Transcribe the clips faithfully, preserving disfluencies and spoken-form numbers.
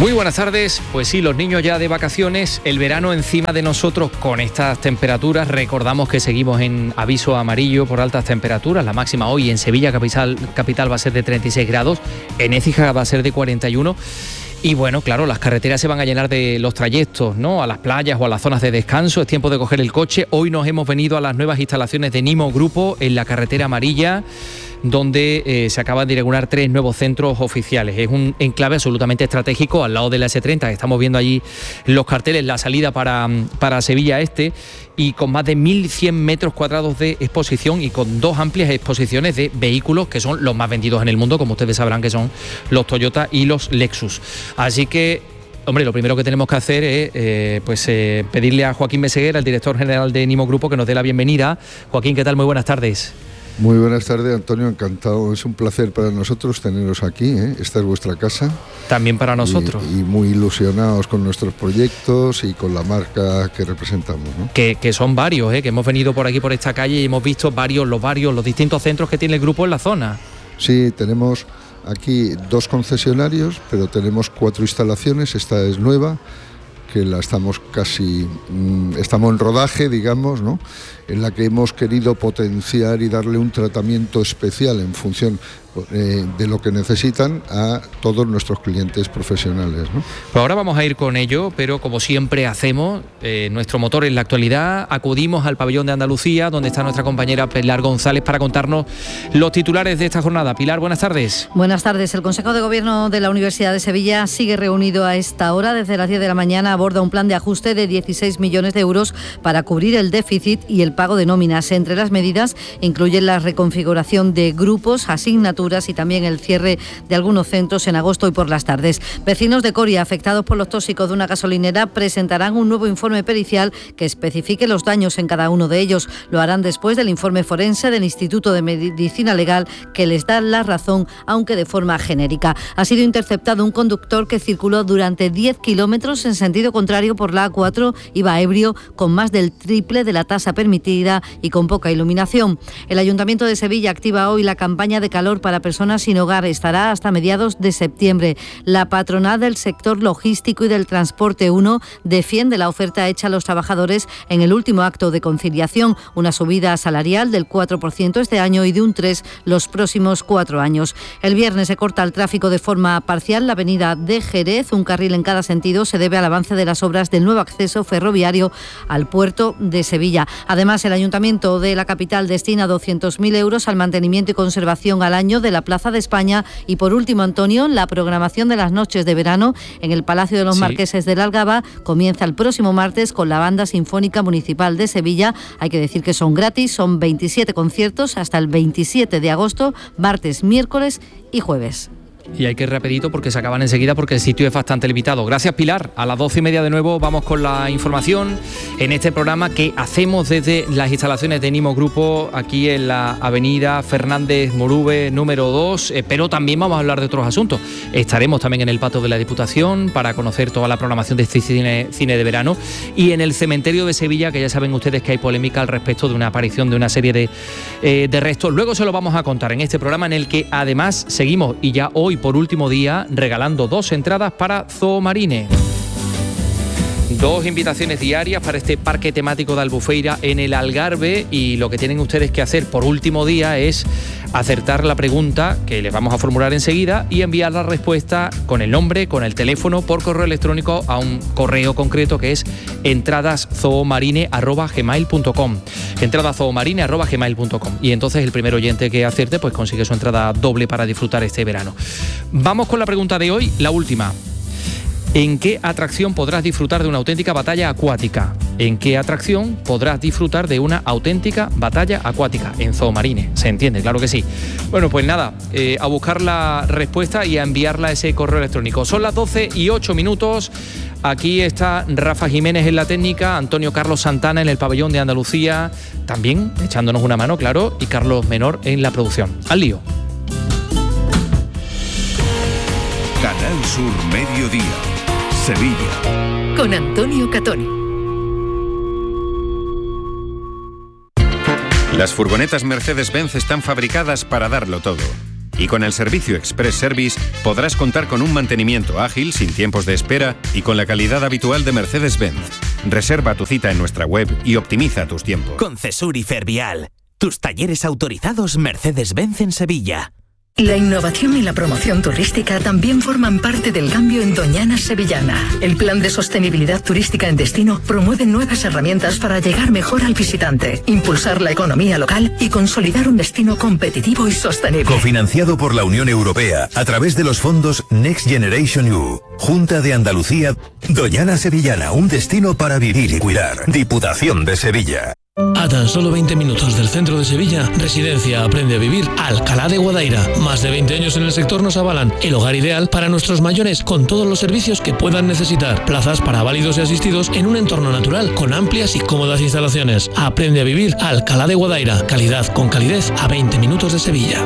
Muy buenas tardes. Pues sí, los niños ya de vacaciones, el verano encima de nosotros con estas temperaturas. Recordamos que seguimos en aviso amarillo por altas temperaturas. La máxima hoy en Sevilla capital, capital va a ser de treinta y seis grados, en Écija va a ser de cuarenta y uno. Y bueno, claro, las carreteras se van a llenar de los trayectos, ¿no? A las playas o a las zonas de descanso. Es tiempo de coger el coche. Hoy nos hemos venido a las nuevas instalaciones de Nimo Grupo en la carretera amarilla, donde eh, se acaban de inaugurar tres nuevos centros oficiales. Es un enclave absolutamente estratégico al lado de la ese treinta. Estamos viendo allí los carteles, la salida para, para Sevilla Este, y con más de mil cien metros cuadrados de exposición y con dos amplias exposiciones de vehículos que son los más vendidos en el mundo, como ustedes sabrán que son los Toyota y los Lexus. Así que, hombre, lo primero que tenemos que hacer es eh, pues, eh, pedirle a Joaquín Meseguer, el director general de Nimo Grupo, que nos dé la bienvenida. Joaquín, ¿qué tal? Muy buenas tardes. Muy buenas tardes, Antonio, encantado. Es un placer para nosotros teneros aquí, ¿eh? Esta es vuestra casa. También para nosotros. Y, y muy ilusionados con nuestros proyectos y con la marca que representamos, ¿no? Que, que son varios, ¿eh? Que hemos venido por aquí, por esta calle, y hemos visto varios, los varios, los distintos centros que tiene el grupo en la zona. Sí, tenemos aquí dos concesionarios, pero tenemos cuatro instalaciones. Esta es nueva, que la estamos casi, mmm, estamos en rodaje, digamos, ¿no? En la que hemos querido potenciar y darle un tratamiento especial en función eh, de lo que necesitan a todos nuestros clientes profesionales, ¿no? Pues ahora vamos a ir con ello, pero como siempre hacemos, eh, nuestro motor en la actualidad, acudimos al pabellón de Andalucía, donde está nuestra compañera Pilar González para contarnos los titulares de esta jornada. Pilar, buenas tardes. Buenas tardes. El Consejo de Gobierno de la Universidad de Sevilla sigue reunido a esta hora. Desde las diez de la mañana aborda un plan de ajuste de dieciséis millones de euros para cubrir el déficit y el pago de nóminas. Entre las medidas incluyen la reconfiguración de grupos, asignaturas y también el cierre de algunos centros en agosto y por las tardes. Vecinos de Coria afectados por los tóxicos de una gasolinera presentarán un nuevo informe pericial que especifique los daños en cada uno de ellos. Lo harán después del informe forense del Instituto de Medicina Legal, que les da la razón, aunque de forma genérica. Ha sido interceptado un conductor que circuló durante diez kilómetros en sentido contrario por la A cuatro, iba ebrio, con más del triple de la tasa permitida y con poca iluminación. El Ayuntamiento de Sevilla activa hoy la campaña de calor para personas sin hogar. Estará hasta mediados de septiembre. La patronal del sector logístico y del transporte uno defiende la oferta hecha a los trabajadores en el último acto de conciliación, una subida salarial del cuatro por ciento este año y de un tres por ciento los próximos cuatro años. El viernes se corta el tráfico de forma parcial. La avenida de Jerez, un carril en cada sentido, se debe al avance de las obras del nuevo acceso ferroviario al puerto de Sevilla. Además, el Ayuntamiento de la capital destina doscientos mil euros al mantenimiento y conservación al año de la Plaza de España. Y por último, Antonio, la programación de las noches de verano en el Palacio de los sí. Marqueses de la Algaba comienza el próximo martes con la Banda Sinfónica Municipal de Sevilla. Hay que decir que son gratis, son veintisiete conciertos hasta el veintisiete de agosto, martes, miércoles y jueves. Y hay que ir rapidito porque se acaban enseguida, porque el sitio es bastante limitado. Gracias, Pilar. A las doce y media de nuevo vamos con la información en este programa que hacemos desde las instalaciones de Nimo Grupo, aquí en la avenida Fernández Morube número dos, eh, pero también vamos a hablar de otros asuntos. Estaremos también en el patio de la Diputación para conocer toda la programación de este cine, cine de verano, y en el cementerio de Sevilla, que ya saben ustedes que hay polémica al respecto de una aparición de una serie de, eh, de restos. Luego se lo vamos a contar en este programa, en el que además seguimos, y ya hoy por último día, regalando dos entradas para Zoomarine. Dos invitaciones diarias para este parque temático de Albufeira en el Algarve, y lo que tienen ustedes que hacer por último día es acertar la pregunta que les vamos a formular enseguida y enviar la respuesta con el nombre, con el teléfono, por correo electrónico a un correo concreto que es entradaszoomarine arroba gmail punto com. entradaszoomarine arroba gmail punto com. Y entonces el primer oyente que acierte pues consigue su entrada doble para disfrutar este verano. Vamos con la pregunta de hoy, la última. ¿En qué atracción podrás disfrutar de una auténtica batalla acuática? ¿En qué atracción podrás disfrutar de una auténtica batalla acuática? En Zoomarine, ¿se entiende? Claro que sí. Bueno, pues nada, eh, a buscar la respuesta y a enviarla a ese correo electrónico. Son las doce y ocho minutos. Aquí está Rafa Jiménez en la técnica, Antonio Carlos Santana en el pabellón de Andalucía, también echándonos una mano, claro, y Carlos Menor en la producción. ¡Al lío! Canal Sur Mediodía, Sevilla. Con Antonio Catoni. Las furgonetas Mercedes-Benz están fabricadas para darlo todo. Y con el servicio Express Service podrás contar con un mantenimiento ágil, sin tiempos de espera y con la calidad habitual de Mercedes-Benz. Reserva tu cita en nuestra web y optimiza tus tiempos. Con Cesur y Fervial, tus talleres autorizados Mercedes-Benz en Sevilla. La innovación y la promoción turística también forman parte del cambio en Doñana Sevillana. El Plan de Sostenibilidad Turística en Destino promueve nuevas herramientas para llegar mejor al visitante, impulsar la economía local y consolidar un destino competitivo y sostenible. Cofinanciado por la Unión Europea a través de los fondos Next Generation E U. Junta de Andalucía. Doñana Sevillana, un destino para vivir y cuidar. Diputación de Sevilla. A tan solo veinte minutos del centro de Sevilla, Residencia Aprende a Vivir Alcalá de Guadaira. Más de veinte años en el sector nos avalan el hogar ideal para nuestros mayores con todos los servicios que puedan necesitar. Plazas para válidos y asistidos en un entorno natural con amplias y cómodas instalaciones. Aprende a Vivir Alcalá de Guadaira. Calidad con calidez a veinte minutos de Sevilla.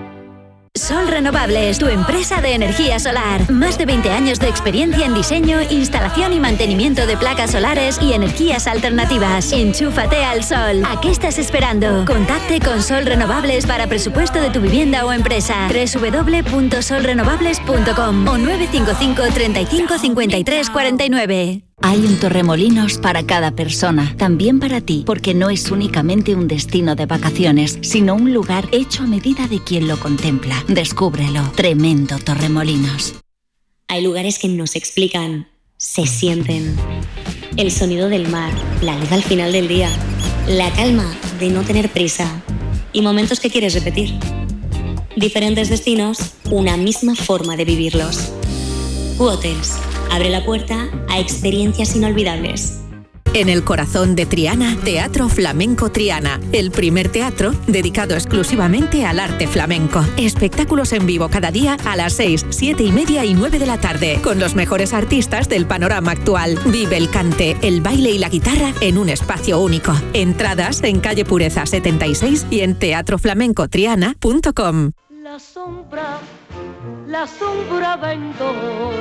Sol Renovables, tu empresa de energía solar. Más de veinte años de experiencia en diseño, instalación y mantenimiento de placas solares y energías alternativas. Enchúfate al sol. ¿A qué estás esperando? Contacte con Sol Renovables para presupuesto de tu vivienda o empresa. doble u doble u doble u punto sol renovables punto com o nueve cinco cinco, treinta y cinco, cincuenta y tres, cuarenta y nueve. Hay un Torremolinos para cada persona, también para ti, porque no es únicamente un destino de vacaciones, sino un lugar hecho a medida de quien lo contempla. Descúbrelo. Tremendo Torremolinos. Hay lugares que no se explican, se sienten. El sonido del mar, la luz al final del día, la calma de no tener prisa y momentos que quieres repetir. Diferentes destinos, una misma forma de vivirlos. U-Hotels abre la puerta a experiencias inolvidables. En el corazón de Triana, Teatro Flamenco Triana, el primer teatro dedicado exclusivamente al arte flamenco. Espectáculos en vivo cada día a las seis, siete y media y nueve de la tarde, con los mejores artistas del panorama actual. Vive el cante, el baile y la guitarra en un espacio único. Entradas en calle Pureza setenta y seis y en teatro flamenco triana punto com. La sombra, la sombra vendo.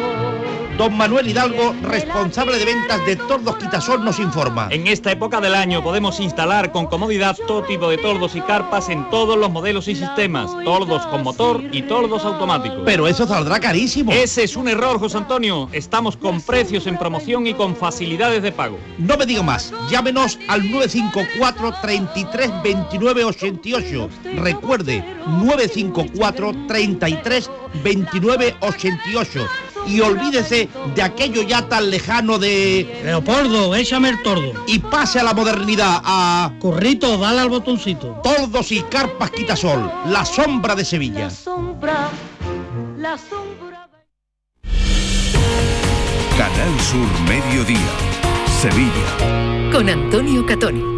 Don Manuel Hidalgo, responsable de ventas de Tordos Quitasol, nos informa. En esta época del año podemos instalar con comodidad todo tipo de tordos y carpas en todos los modelos y sistemas. Tordos con motor y tordos automáticos. Pero eso saldrá carísimo. Ese es un error, José Antonio. Estamos con precios en promoción y con facilidades de pago. No me diga más. Llámenos al nueve cinco cuatro, treinta y tres, veintinueve, ochenta y ocho. Recuerde, nueve cinco cuatro, treinta y tres, veintinueve, ochenta y ocho. Y olvídese de aquello ya tan lejano de... Leopoldo, échame el tordo. Y pase a la modernidad, a... Corrito, dale al botoncito. Tordos y carpas Quitasol, la sombra de Sevilla. La sombra, la sombra... Canal Sur Mediodía, Sevilla. Con Antonio Catoni.